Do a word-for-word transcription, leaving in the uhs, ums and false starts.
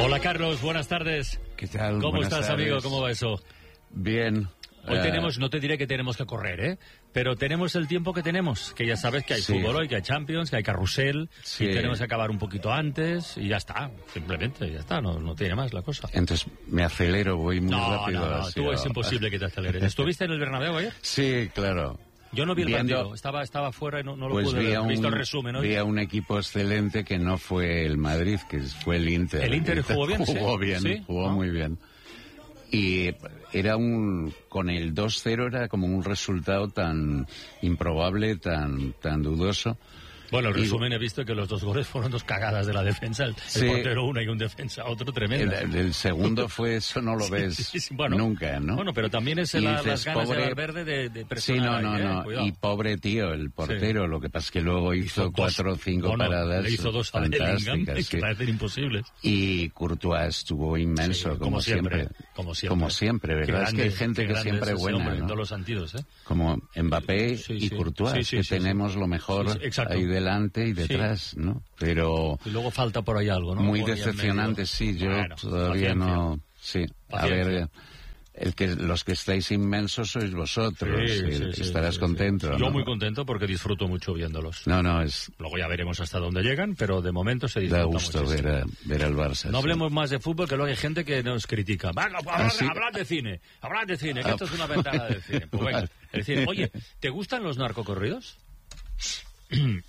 Hola Carlos, buenas tardes. ¿Qué tal? ¿Cómo Buenas estás, tardes. amigo? ¿Cómo va eso? Bien. Hoy uh, tenemos, no te diré que tenemos que correr, ¿eh? Pero tenemos el tiempo que tenemos, que ya sabes que hay sí. fútbol hoy, que hay Champions, que hay carrusel, sí. y tenemos que acabar un poquito antes, y ya está, simplemente, ya está, no, no tiene más la cosa. Entonces me acelero, voy muy no, rápido. No, no, así, tú o... es imposible que te aceleres. ¿Estuviste en el Bernabéu ayer? Sí, claro. Yo no vi el Viendo... partido, estaba, estaba fuera y no, no lo pues pude ver, he visto un, el resumen hoy. Vi a un equipo excelente que no fue el Madrid, que fue el Inter. ¿El Inter jugó bien? Jugó ¿sí? bien, ¿Sí? jugó ¿no? muy bien. Y era un, con el dos cero era como un resultado tan improbable, tan, tan dudoso. Bueno, el y, resumen he visto que los dos goles fueron dos cagadas de la defensa, el, sí, el portero una y un defensa otro, tremendo. El, el segundo fue, eso no lo ves sí, sí, bueno, nunca, ¿no? Bueno, pero también es la, dices, las ganas pobre... de Valverde de, de presionar. Sí, no, no, ahí, ¿eh? no, Cuidado. Y pobre tío, el portero, sí. Lo que pasa es que luego hizo, hizo cuatro o cinco bueno, paradas le hizo dos fantásticas, que sí. parecen imposibles. Y Courtois estuvo inmenso, sí, como, como, siempre, siempre, como siempre. Como siempre, ¿verdad? Grande, es que hay gente que siempre es buena, hombre, ¿no? En todos los sentidos, ¿eh? Como Mbappé sí, y sí. Courtois, sí, sí, que sí, tenemos sí. lo mejor sí, sí, ahí delante y detrás, sí. ¿no? Pero... Y luego falta por ahí algo, ¿no? Muy decepcionante, sí, yo bueno, todavía paciencia. no... Sí, paciencia. A ver... El que, los que estáis inmensos sois vosotros, sí, el, sí, estarás sí, contento. sí. ¿no? Yo muy contento porque disfruto mucho viéndolos. No, no, es... Luego ya veremos hasta dónde llegan, pero de momento se disfruta da gusto muchísimo. ver, a, ver al Barça. No sí. hablemos más de fútbol, que luego hay gente que nos critica. Venga, hablad, ¿Ah, sí? hablad de cine, hablad de cine, que ah, esto es una ventana de cine. Pues venga, es decir, oye, ¿te gustan los narcocorridos?